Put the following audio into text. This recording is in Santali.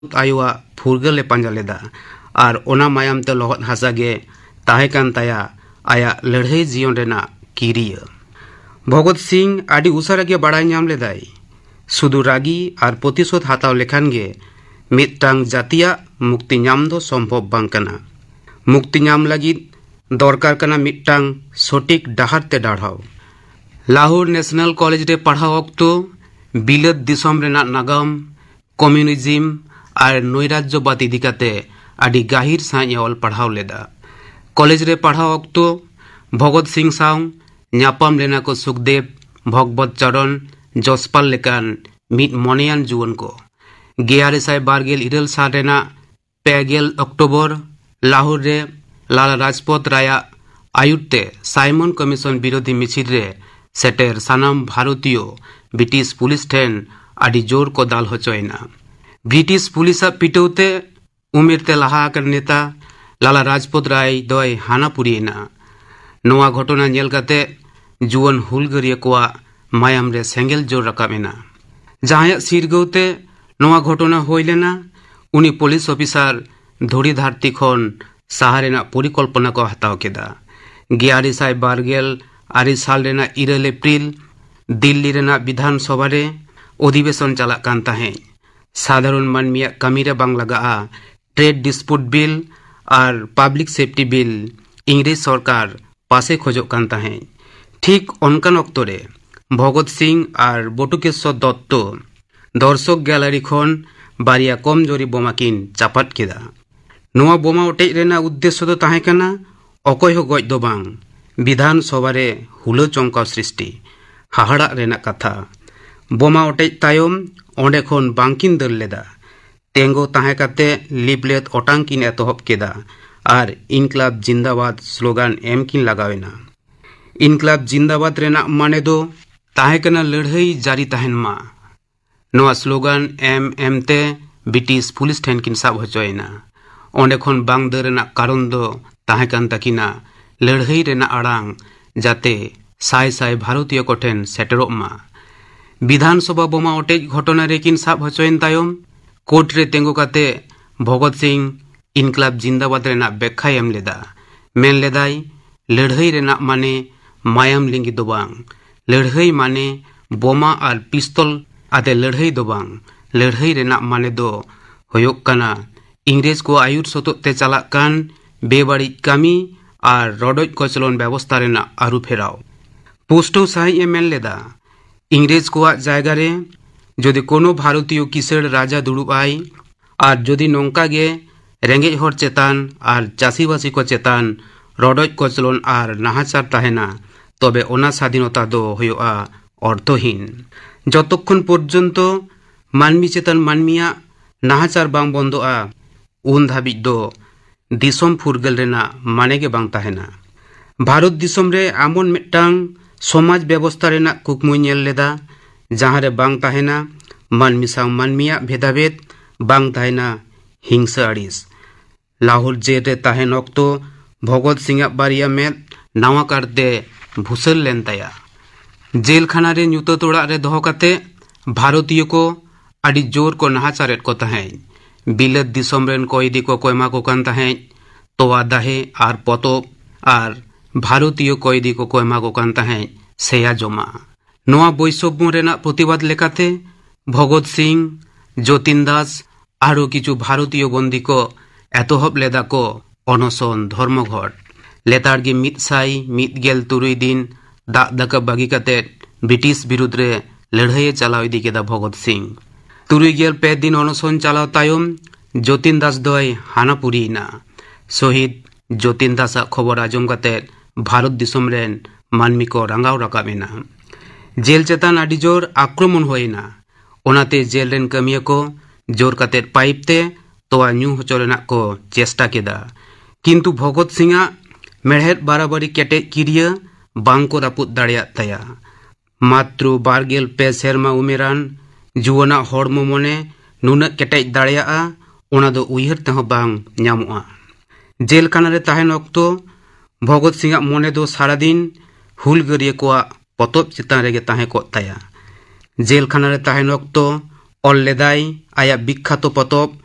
आयुआ फुरगले पांजा लेदा और ओना मायाम ते लोहत हासागे ताहे कान ताया आया लड़ाई जीवन रेना किरिया। भगत सिंह आदि उसारा के बाड़ाई नाम लेदाई सुदु रागी और प्रतिशोध हाताव लेखान गे मिट्टांग जातिया मुक्ति नाम दो संभव बांग कना। मुक्ति नाम लगी दरकार कना मिट्टांग सटीक डाहर ते डाढ़ाव। लाहौर नेशनल कॉलेज रे पढ़ाव अक्तो बिलत दिसम रेना नागाम कम्युनिज्म और नैराज्यवाद इदिकाते आदि गाहिर साई ऑल पढ़ाव लेदा। कॉलेज रे पढ़ाव अक्तो भगत सिंह साव न्यापाम लेना को सुखदेव भगवत चरण जसपाल लेकान मिट मोनियान जुवन को 1922 साल रेना 5 अक्टूबर लाहौर रे लाला राजपथ राया आयुते साइमन कमीशन विरोधी मिছিল रे सेटेर सानाम भारतीय ब्रिटिश पुलिस ठेन आदि जोर को दाल होचोयना। ब्रिटिश पुलिस पिटौते उमेरते लाहा कर नेता लाला राजपथ राय दोय हाना पुरियना। नोआ घटना नेल काते जुवन हुलगरिया कोआ मायाम रे सेंगेल जोर रकामेना। जहां सिरगौते नोआ घटना होइलेना उनी पुलिस ऑफिसर धोड़ी धारती खन साहारेना परिकल्पना को हताव केदा। 1922 साल रेना 1 एप्रिल दिल्ली रेना विधान सभा रे अधिवेशन चला कान ताहें। साधारण मानमिया कामीरे बांग लगा ट्रेड डिस्प्यूट बिल और पब्लिक सेफ्टी बिल इंग्रेज सरकार पासे खोजो कान ताहें। ठीक अनकान अक्तरे भगत सिंह और बटुकेश्वर दत्त दर्शक गैलारी खन बारिया कम जोरी बोमा किन चापाट केदा। नोआ बोमा ओटेज रेना उद्देश्य दो ताहें कना अकय हो गज दो बांग विधान सभा रे हुलो चौंकाव सृष्टि हाहाड़ा रेना कथा। बोमा ओटेज तायम ओंडे खन बांकिन दल लेदा। तेंगो ताहें काते लिपलेट ओटांग किन एतहब केदा और इनकलाब जिंदाबाद स्लोगान एम किन लगावेना। इनकलाब जिंदाबाद रेना माने दो ताहें कना लड़ाई जारी ताहेन मा। नोआ स्लोगान एम ते ब्रिटिश पुलिस ठेन किन साब होचोयना। ओंडे खन बांग दर रेना कारण दो ताहें कान ताकिना लड़ाई रेना आड़ांग जाते साय साय भारतीय कोठेन सेटेरोब मा। विधानसभा बोमा ओटेज घटना रेकिन साब होचोयन तायम कोर्ट रे तेंगो काते भगत सिंह इनकलाब जिंदाबाद रेना व्याख्या एम लेदा। मेन लेदाई लड़ाई रेना माने मायाम लिंगी दो बांग। लड़ाई माने बोमा और पिस्तौल आते लड़ाई दो बांग। लड़ाई रेना माने दो होयोक काना इंग्रेज को आयुर सतत ते चलाक कान बेबाड़ी कामी और रडोज कचलन व्यवस्था रेना आरु फेराव। पुष्टो साही ए मेन लेदा इंग्रेज को जायगा रे जदि कोनो भारतीय किसड़ राजा दुड़ुब आई और जदि नौका गे रेंगेज हर चेतान और चासीबासी को चेतान रडोज कचलन और नाहाचार ताहेना तबे ओना स्वाधीनता दो होयोआ अर्थहीन। जतक्षण पर्यन्त मानमी चेतान मानमिया नाहाचार बांग बंदोआ उन धाबी दो दिसम फुरगल रेना माने गे बांग ताहेना। भारत दिसम रे आमन मिट्टांग समाज व्यवस्था रेना कुकमुई नेल लेदा जहां रे बांग ताहेना मानमी साव मानमिया भेदाभेद बांग ताहेना हिंसा अड़िस। लाहौर जेल रे ताहेन अक्तो भगत सिंह बारिया में नावा करते भूसल लेन ताया। जेल खाना रे ᱧᱩᱛᱟᱹᱛ ᱚᱲᱟᱜ रे दोहो काते भारतीय को आदि जोर को नाहाचारेट को ताहें। बिलत दिसम रेन कयदी को एमा को कान ताहें तोवा दाहे और पतोब और भारतीय कयदी को एमा को कान ताहें सेया जमा। नोआ बैसम्य रेना प्रतिबाद लेकाते भगत सिंह जतीन दास आरो किछु भारतीय बंदी को एतहब लेदा को अनशन धर्मघट। लेतारगे 173 दिन दाग दाका बागी काते ब्रिटिश विरुद्ध रे लड़ाई चलाव इदी केदा भगत सिंह। 75 दिन अनशन चलाव तायम जतीन दास दोय हाना पुरियना। शहीद जतीन दास खबर आजम काते भारत दिसम रेन मानमी को रंगाव राकाबेना। जेल चेतान आदि जोर आक्रमण होयना। ओनाते जेल रेन कमिया को जोर काते पाइप ते तोवा न्यू होचोरेना को चेष्टा केदा। किंतु भगत सिंह मेढ़ेद बाराबारी केटेज किरिया बांग को रापुद दाड़िया ताया। मात्र 22 सेरमा उमेरान जुवाना हड़मो मने नुना केटेज दाड़िया ओना दो उयहर तेहो बांग ᱧᱟᱢᱚᱜᱼᱟ। जेल खाना रे ताहेन अक्तो भगत सिंह मने दो सारा दिन हुलगरिया को पतब चितान रेगे ताहे को ताया। जेल खाना रे ताहेन अक्तो ऑल लेदाई आया विख्यात पतब